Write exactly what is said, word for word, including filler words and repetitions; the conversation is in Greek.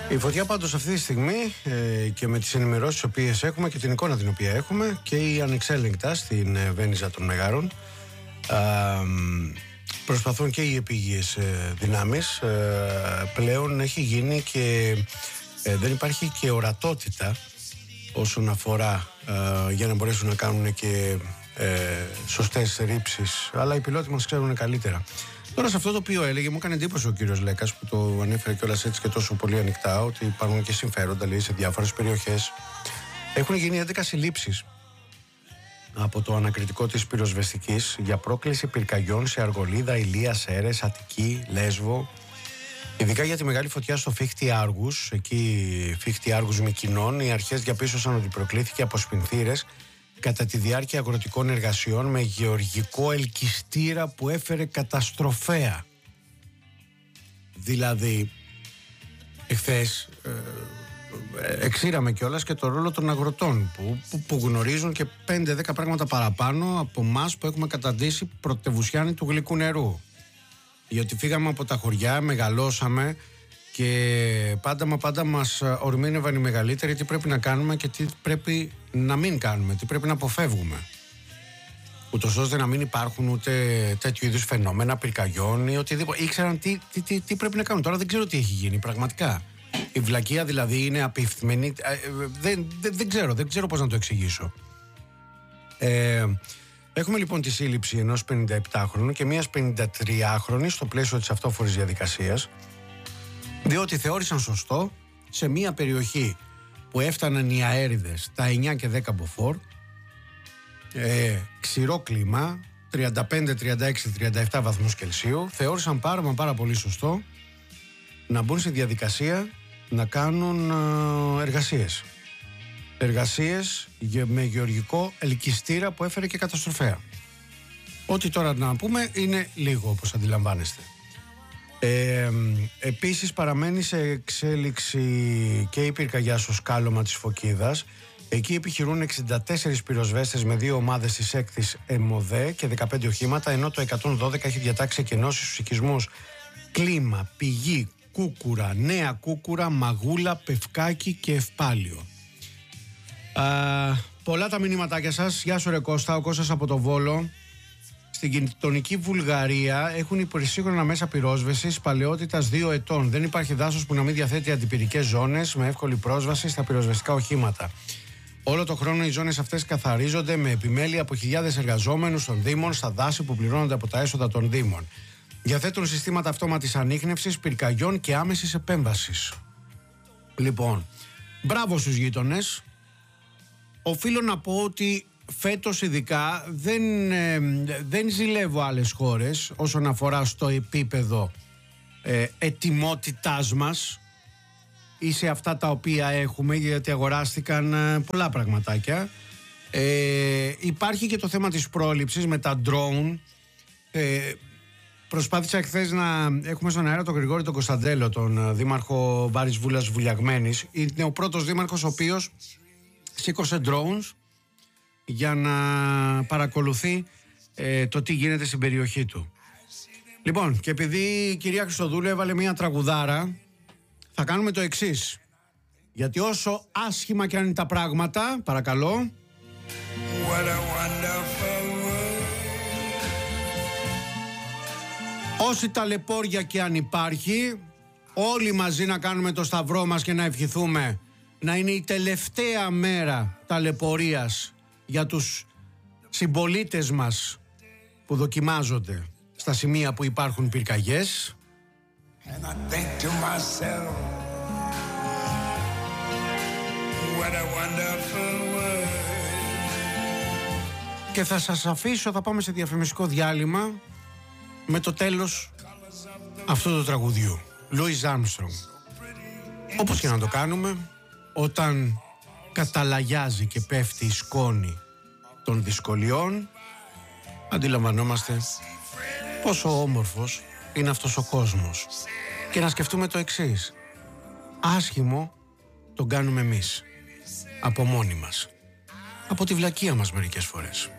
Η φωτιά πάντως αυτή τη στιγμή ε, και με τις ενημερώσεις τις οποίες έχουμε και την εικόνα την οποία έχουμε και η ανεξέλεγκτα στην ε, Βένιζα των Μεγάρων, ε, προσπαθούν και οι επίγειες ε, δυνάμεις, ε, πλέον έχει γίνει και ε, δεν υπάρχει και ορατότητα όσον αφορά ε, για να μπορέσουν να κάνουν και ε, σωστές ρήψεις, αλλά οι πιλότοι μας ξέρουν καλύτερα. Τώρα σε αυτό το οποίο έλεγε, μου έκανε εντύπωση ο κύριος Λέκας που το ανέφερε κιόλας έτσι και τόσο πολύ ανοιχτά, ότι υπάρχουν και συμφέροντα, λέει, σε διάφορες περιοχές. Έχουν γίνει έντεκα συλλήψεις από το ανακριτικό της πυροσβεστικής για πρόκληση πυρκαγιών σε Αργολίδα, Ηλία, Σέρες, Αττική, Λέσβο. Ειδικά για τη μεγάλη φωτιά στο Φίχτη Άργους, εκεί Φίχτη Άργους Μυκηνών, οι αρχές διαπίστωσαν ότι προκλήθηκε από σπινθήρες κατά τη διάρκεια αγροτικών εργασιών με γεωργικό ελκυστήρα που έφερε καταστροφέα. Δηλαδή, εχθές ε, εξήραμε κιόλας και το ρόλο των αγροτών που, που, που γνωρίζουν και πέντε δέκα πράγματα παραπάνω από εμάς που έχουμε καταντήσει πρωτευουσιάνοι του γλυκού νερού. Γιατί φύγαμε από τα χωριά, μεγαλώσαμε και πάντα μα πάντα μας ορμήνευαν οι μεγαλύτεροι τι πρέπει να κάνουμε και τι πρέπει να μην κάνουμε, τι πρέπει να αποφεύγουμε. Ούτως ώστε να μην υπάρχουν ούτε τέτοιου είδους φαινόμενα, πυρκαγιών ή οτιδήποτε. Ήξεραν τι, τι, τι, τι πρέπει να κάνουν. Τώρα δεν ξέρω τι έχει γίνει πραγματικά. Η βλακεία δηλαδή είναι απίφθμενη. Δεν, δεν, δεν ξέρω, δεν ξέρω πώς να το εξηγήσω. Ε, έχουμε λοιπόν τη σύλληψη ενός πενηνταεπτάχρονου και μιας πενηντατριάχρονης στο πλαίσιο της αυτόφορης διαδικασίας, διότι θεώρησαν σωστό σε μια περιοχή που έφταναν οι αέριδες τα εννιά και δέκα μποφόρ, ε, ξηρό κλίμα, τριάντα πέντε, τριάντα έξι, τριάντα επτά βαθμούς Κελσίου, θεώρησαν πάρα μα πάρα πολύ σωστό να μπουν στη διαδικασία να κάνουν ε, εργασίες. Εργασίες με γεωργικό ελκυστήρα που έφερε και καταστροφέα. Ό,τι τώρα να πούμε είναι λίγο, όπως αντιλαμβάνεστε. Ε, επίσης παραμένει σε εξέλιξη και η πυρκαγιά στο σκάλωμα της Φωκίδας. Εκεί επιχειρούν εξήντα τέσσερις πυροσβέστες με δύο ομάδες της έκτης ΕΜΟΔΕ και δεκαπέντε οχήματα, ενώ το εκατόν δώδεκα έχει διατάξει εκενώσεις στους οικισμούς Κλίμα, Πηγή, Κούκουρα, Νέα Κούκουρα, Μαγούλα, Πευκάκη και Ευπάλιο. Α, πολλά τα μηνύματάκια σας. Γεια σου ρε Κώστα, ο Κώστας από το Βόλο. Στην γειτονική Βουλγαρία έχουν υπερσύγχρονα μέσα πυρόσβεσης παλαιότητας δύο ετών. Δεν υπάρχει δάσος που να μην διαθέτει αντιπυρικές ζώνες με εύκολη πρόσβαση στα πυροσβεστικά οχήματα. Όλο το χρόνο οι ζώνες αυτές καθαρίζονται με επιμέλεια από χιλιάδες εργαζόμενους των Δήμων στα δάση που πληρώνονται από τα έσοδα των Δήμων. Διαθέτουν συστήματα αυτόματης ανίχνευσης, πυρκαγιών και άμεσης επέμβασης. Λοιπόν, μπράβο στους γείτονες. Οφείλω να πω ότι φέτος ειδικά δεν, ε, δεν ζηλεύω άλλες χώρες όσον αφορά στο επίπεδο ε, ετοιμότητάς μας ή σε αυτά τα οποία έχουμε, γιατί αγοράστηκαν ε, πολλά πραγματάκια. Ε, υπάρχει και το θέμα της πρόληψης με τα drone. Ε, προσπάθησα χθες να έχουμε στον αέρα τον Γρηγόρη τον Κωνσταντέλο, τον δήμαρχο Βάρης Βούλας Βουλιαγμένης. Είναι ο πρώτος δήμαρχος ο οποίος σήκωσε drones για να παρακολουθεί ε, το τι γίνεται στην περιοχή του. Λοιπόν, και επειδή η κυρία Χριστοδούλου έβαλε μια τραγουδάρα, θα κάνουμε το εξής. Γιατί όσο άσχημα και αν είναι τα πράγματα, παρακαλώ, What a wonderful world. Όση ταλαιπώρια και αν υπάρχει, όλοι μαζί να κάνουμε το σταυρό μας και να ευχηθούμε να είναι η τελευταία μέρα ταλαιπωρίας για τους συμπολίτες μας που δοκιμάζονται στα σημεία που υπάρχουν πυρκαγιές. And I think to myself, what a wonderful world. Και θα σας αφήσω, θα πάμε σε διαφημιστικό διάλειμμα με το τέλος αυτού του τραγουδιού, Louis Armstrong. Όπως και να το κάνουμε, όταν καταλαγιάζει και πέφτει η σκόνη των δυσκολιών, αντιλαμβανόμαστε πόσο όμορφος είναι αυτός ο κόσμος. Και να σκεφτούμε το εξής: άσχημο τον κάνουμε εμείς, από μόνοι μας, από τη βλακεία μας μερικές φορές.